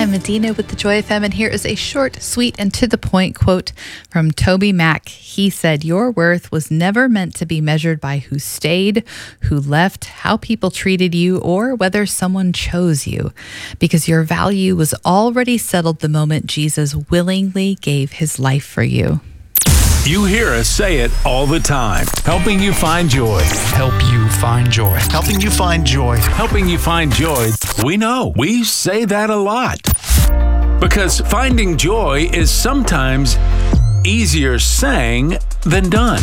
I'm Adina with the Joy FM, and here is a short, sweet, and to the point quote from Toby Mac. He said, "Your worth was never meant to be measured by who stayed, who left, how people treated you, or whether someone chose you, because your value was already settled the moment Jesus willingly gave his life for you." You hear us say it all the time. Helping you find joy. Help you find joy. Helping you find joy. Helping you find joy. We know. We say that a lot. Because finding joy is sometimes easier saying than done.